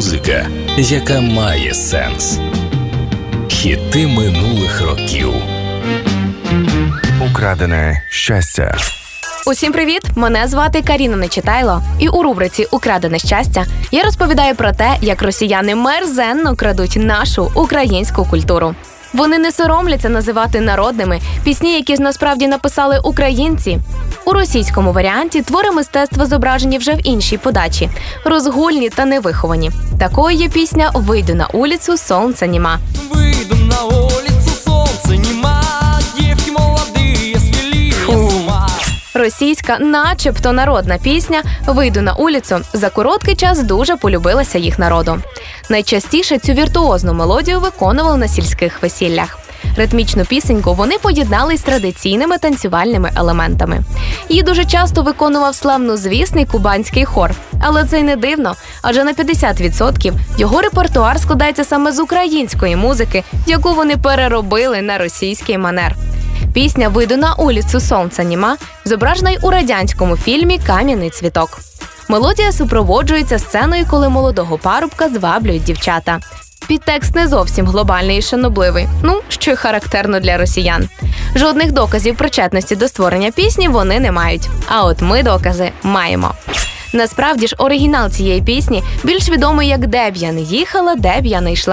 музика, яка має сенс. Хіти минулих років. Украдене щастя. Усім привіт! Мене звати Каріна Нечитайло. І у рубриці «Украдене щастя» я розповідаю про те, як росіяни мерзенно крадуть нашу українську культуру. Вони не соромляться називати народними пісні, які насправді написали українці. У російському варіанті твори мистецтва зображені вже в іншій подачі – розгульні та невиховані. Такою є пісня «Вийду на улицу, сонця нема». Вийду на улицу, сонця нема, дівки молоді, свілі з ума. Російська, начебто народна пісня «Вийду на улицу» за короткий час дуже полюбилася їх народу. Найчастіше цю віртуозну мелодію виконували на сільських весіллях. Ритмічну пісеньку вони поєднали з традиційними танцювальними елементами. Її дуже часто виконував славнозвісний кубанський хор. Але це й не дивно, адже на 50% його репертуар складається саме з української музики, яку вони переробили на російський манер. Пісня «Вийду на улицу, сонця нема» зображена й у радянському фільмі «Кам'яний цвіток». Мелодія супроводжується сценою, коли молодого парубка зваблюють дівчата. Підтекст не зовсім глобальний і шанобливий, що й характерно для росіян. Жодних доказів причетності до створення пісні вони не мають. А от ми докази маємо. Насправді ж, оригінал цієї пісні більш відомий як «Де б я не їхала, де б я не йшла».